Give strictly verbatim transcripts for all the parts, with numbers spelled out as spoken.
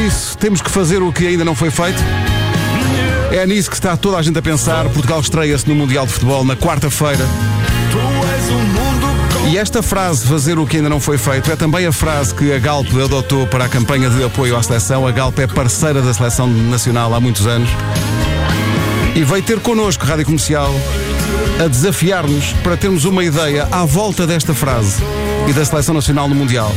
isso, temos que fazer o que ainda não foi feito. É nisso que está toda a gente a pensar. Portugal estreia-se no Mundial de Futebol na quarta-feira. E esta frase, fazer o que ainda não foi feito, é também a frase que a Galp adotou para a campanha de apoio à seleção. A Galp é parceira da Seleção Nacional há muitos anos e veio ter connosco, Rádio Comercial, a desafiar-nos para termos uma ideia à volta desta frase e da Seleção Nacional no Mundial.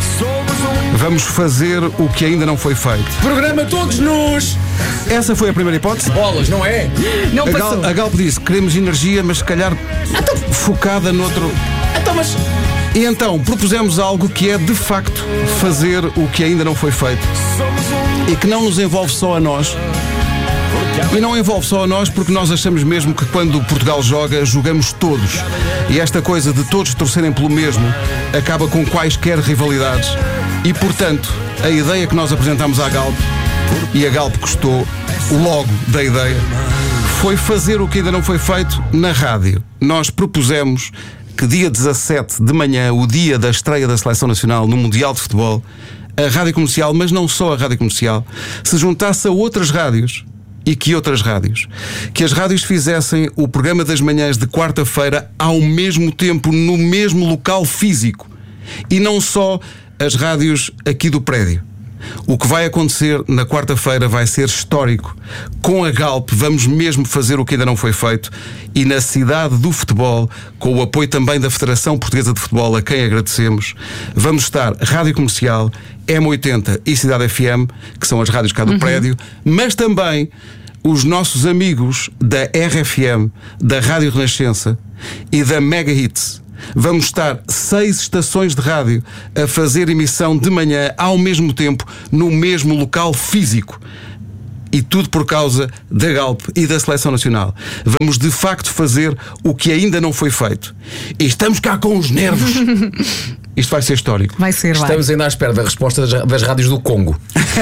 Vamos fazer o que ainda não foi feito. Programa todos nus! Essa foi a primeira hipótese. Bolas, não é? Não A, passou. Gal, a Galp disse, queremos energia, mas se calhar Então, focada noutro... então mas... E então propusemos algo que é de facto fazer o que ainda não foi feito e que não nos envolve só a nós. E não envolve só a nós porque nós achamos mesmo que quando Portugal joga, jogamos todos. E esta coisa de todos torcerem pelo mesmo acaba com quaisquer rivalidades. E portanto, a ideia que nós apresentámos à Galp, e a Galp gostou logo da ideia, foi fazer o que ainda não foi feito na rádio. Nós propusemos que dia dezassete de manhã, o dia da estreia da Seleção Nacional no Mundial de Futebol, a Rádio Comercial, mas não só a Rádio Comercial, se juntasse a outras rádios. E que outras rádios? Que as rádios fizessem o programa das manhãs de quarta-feira ao mesmo tempo, no mesmo local físico. E não só as rádios aqui do prédio. O que vai acontecer na quarta-feira vai ser histórico. Com a Galp vamos mesmo fazer o que ainda não foi feito. E na cidade do futebol, com o apoio também da Federação Portuguesa de Futebol, a quem agradecemos, vamos estar Rádio Comercial, M oitenta e Cidade F M, que são as rádios cá do uhum. prédio, mas também os nossos amigos da R F M, da Rádio Renascença e da Mega Hits. Vamos estar seis estações de rádio a fazer emissão de manhã ao mesmo tempo, no mesmo local físico. E tudo por causa da Galp e da Seleção Nacional. Vamos de facto fazer o que ainda não foi feito. E estamos cá com os nervos. Isto vai ser histórico. Vai ser, vai. Estamos ainda à espera da resposta das, das rádios do Congo.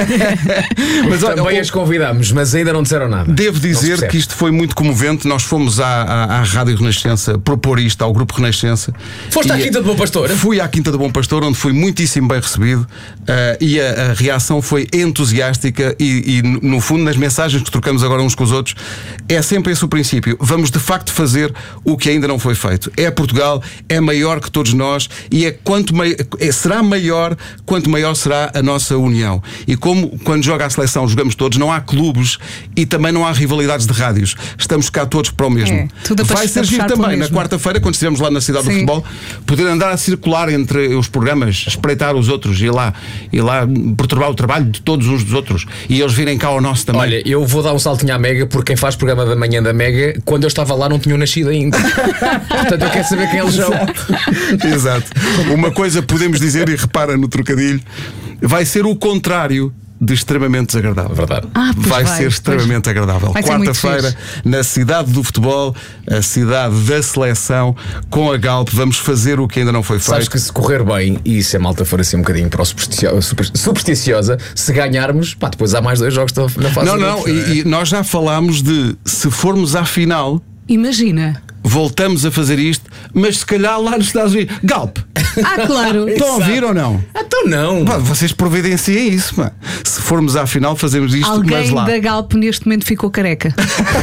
Mas olha, também eu, as convidámos, mas ainda não disseram nada. Devo dizer que isto foi muito comovente. Nós fomos à, à, à Rádio Renascença propor isto ao Grupo Renascença. Foste à Quinta do Bom Pastor? Fui à Quinta do Bom Pastor, onde fui muitíssimo bem recebido, uh, e a, a reação foi entusiástica e, e, no fundo, nas mensagens que trocamos agora uns com os outros, é sempre esse o princípio. Vamos de facto fazer o que ainda não foi feito. É Portugal, é maior que todos nós e é quanto mai... é, será maior quanto maior será a nossa união. E como quando joga a seleção jogamos todos, não há clubes e também não há rivalidades de rádios. Estamos cá todos para o mesmo. É, tudo vai ser giro também na quarta-feira, quando estivermos lá na cidade Sim. do futebol, poder andar a circular entre os programas, espreitar os outros e lá, e lá perturbar o trabalho de todos uns dos outros e eles virem cá ao nosso também. Olha, eu vou dar um saltinho à Mega, porque quem faz programa da manhã da Mega, quando eu estava lá não tinham nascido ainda. Portanto eu quero saber quem eles são. Exato. Uma coisa podemos dizer, e repara no trocadilho, vai ser o contrário de extremamente desagradável. Verdade. Ah, vai, vai ser extremamente pois. agradável. Quarta-feira, na cidade do futebol, a cidade da seleção, com a Galp, vamos fazer o que ainda não foi feito. Sabes que se correr bem, e se a malta for assim um bocadinho para o supersticio- super- supersticiosa, se ganharmos, pá, depois há mais dois jogos na fase. Não, não, e, e nós já falámos de, se formos à final, imagina, voltamos a fazer isto, mas se calhar lá nos Estados Unidos. Galp! Ah, claro! Estão a ouvir ou não? Então não! Pá, vocês providenciem isso, pá. Se formos à final, fazemos isto, Alguém mas lá. da Galp neste momento ficou careca.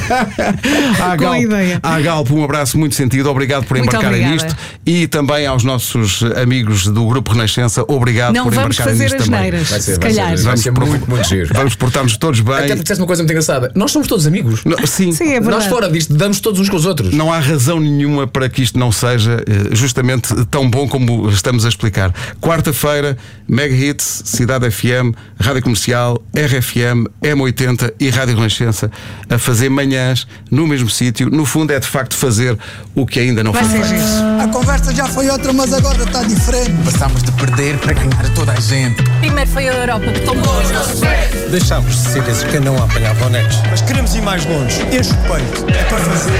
À Com a Galp, ideia. à Galp, um abraço muito sentido. Obrigado por Muito embarcarem obrigada. nisto. E também aos nossos amigos do Grupo Renascença, obrigado Não por vamos embarcarem fazer nisto as também. neiras, Vai ser, se vai calhar. ser, vai Vamos ser provo- muito, muito giro. Vamos portar-nos todos bem. Até porque disseste uma coisa muito engraçada. Nós somos todos amigos. Não, sim. Sim, é Nós verdade. fora disto damos todos uns com os outros. Não há razão nenhuma para que isto não seja eh, justamente tão bom como estamos a explicar. Quarta-feira, Mega Hits, Cidade F M, Rádio Comercial, R F M, M oitenta e Rádio Renascença a fazer manhãs no mesmo sítio. No fundo é de facto fazer o que ainda não Vai foi ser feito. giro. A conversa já foi outra, mas agora está diferente. Passámos de perder para ganhar a toda a gente. Primeiro foi a Europa que tombou os nossos pés. Deixámos de ser esses que não apanhavam netos. Mas queremos ir mais longe. Enche o peito. É para fazer.